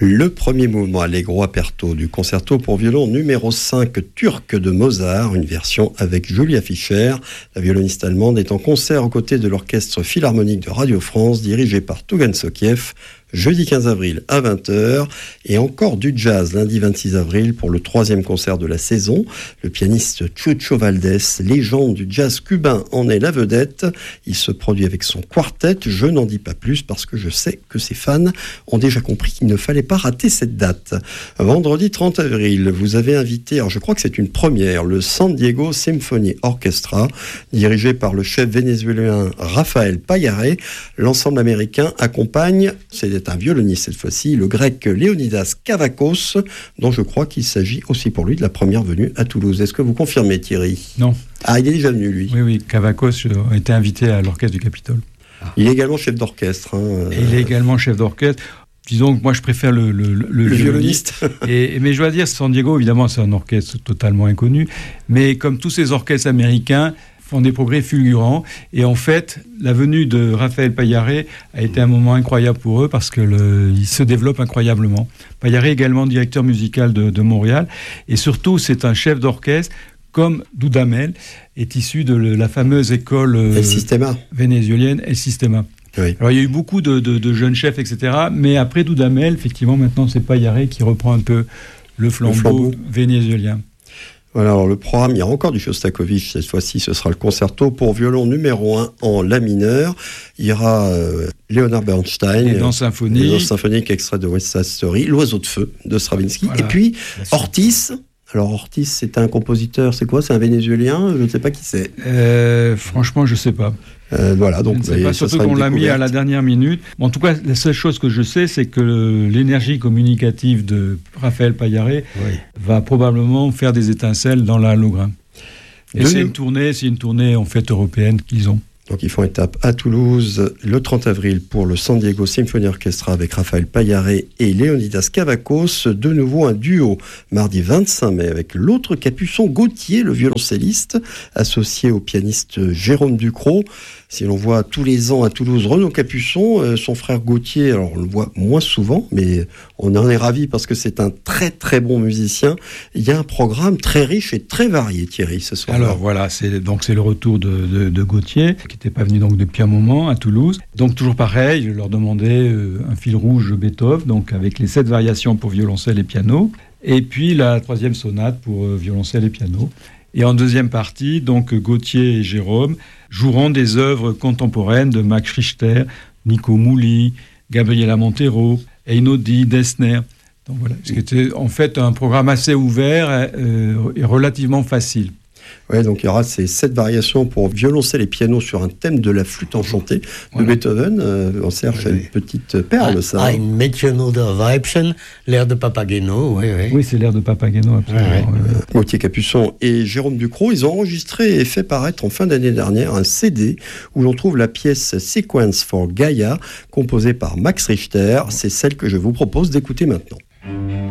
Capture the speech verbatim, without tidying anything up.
Le premier mouvement allegro aperto du concerto pour violon numéro cinq turc de Mozart, une version avec Julia Fischer. La violoniste allemande est en concert aux côtés de l'orchestre philharmonique de Radio France dirigé par Tougan Sokiev, jeudi quinze avril à vingt heures, et encore du jazz lundi vingt-six avril pour le troisième concert de la saison. Le pianiste Chucho Valdés, légende du jazz cubain, en est la vedette. Il se produit avec son quartet. Je n'en dis pas plus parce que je sais que ses fans ont déjà compris qu'il ne fallait pas rater cette date. Vendredi trente avril, vous avez invité, alors je crois que c'est une première, le San Diego Symphony Orchestra, dirigé par le chef vénézuélien Rafael Payare. L'ensemble américain accompagne, c'est un violoniste cette fois-ci, le grec Leonidas Kavakos, dont je crois qu'il s'agit aussi pour lui de la première venue à Toulouse. Est-ce que vous confirmez, Thierry ? Non. Ah, il est déjà venu, lui. Oui, oui, Kavakos a été invité à l'orchestre du Capitole. Il est également chef d'orchestre. Hein. Et il est également chef d'orchestre. Disons que moi, je préfère le, le, le, le violoniste. violoniste. et, mais je dois dire, San Diego, évidemment, c'est un orchestre totalement inconnu. Mais comme tous ces orchestres américains, font des progrès fulgurants. Et en fait, la venue de Rafael Payare a été un moment incroyable pour eux parce qu'il se développe incroyablement. Payare est également directeur musical de, de Montréal. Et surtout, c'est un chef d'orchestre comme Dudamel est issu de la fameuse école euh, vénézuélienne El Sistema. Oui. Alors, il y a eu beaucoup de, de, de jeunes chefs, et cetera. Mais après Dudamel, effectivement, maintenant, c'est Payare qui reprend un peu le flambeau, le flambeau. vénézuélien. Voilà, alors le programme, il y a encore du Shostakovich, cette fois-ci ce sera le concerto pour violon numéro un en la mineur. Il y aura euh, Leonard Bernstein, les danses symphoniques, les danses symphoniques, extrait de West Side Story, L'Oiseau de Feu de Stravinsky, voilà. Et puis Ortiz. Alors Ortiz, c'est un compositeur, c'est quoi ? C'est un Vénézuélien ? Je ne sais pas qui c'est. Euh, franchement, je ne sais pas. Euh, voilà, donc je ne sais pas, surtout qu'on l'a mis à la dernière minute. Bon, en tout cas, la seule chose que je sais, c'est que l'énergie communicative de Rafael Payare oui. va probablement faire des étincelles dans la Lougrain. Et de c'est nous. une tournée, c'est une tournée en fait européenne qu'ils ont. Donc ils font étape à Toulouse le trente avril pour le San Diego Symphony Orchestra avec Rafael Payare et Leonidas Kavakos. De nouveau un duo mardi vingt-cinq mai avec l'autre Capuçon Gauthier, le violoncelliste, associé au pianiste Jérôme Ducrot. Si l'on voit tous les ans à Toulouse Renaud Capuçon, euh, son frère Gauthier, alors on le voit moins souvent, mais on en est ravis parce que c'est un très très bon musicien. Il y a un programme très riche et très varié, Thierry, ce soir. Alors voilà, c'est, donc c'est le retour de, de, de Gauthier, qui n'était pas venu donc depuis un moment à Toulouse. Donc toujours pareil, je leur demandais euh, un fil rouge Beethoven, donc avec les sept variations pour violoncelle et piano, et puis la troisième sonate pour euh, violoncelle et piano. Et en deuxième partie, donc Gauthier et Jérôme joueront des œuvres contemporaines de Max Richter, Nico Mouly, Gabriela Montero, Einaudi, Dessner. Donc voilà, ce qui était en fait un programme assez ouvert euh, et relativement facile. Oui, donc il y aura ces sept variations pour violoncelle et piano sur un thème de la flûte enchantée de voilà. Beethoven. Euh, on cherche oui, une petite perle, ah, ça. Ein Mädchen oder Weibchen, l'air de Papageno, oui, oui. Oui, c'est l'air de Papageno, absolument. Oui, oui. Euh, Gauthier Capuçon et Jérôme Ducrot, ils ont enregistré et fait paraître en fin d'année dernière un C D où l'on trouve la pièce Sequence for Gaia, composée par Max Richter. C'est celle que je vous propose d'écouter maintenant.